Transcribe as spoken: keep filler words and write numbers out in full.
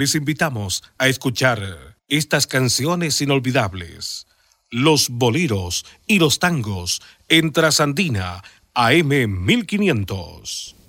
les invitamos a escuchar estas canciones inolvidables, los boleros y los tangos en Trasandina A M mil quinientos.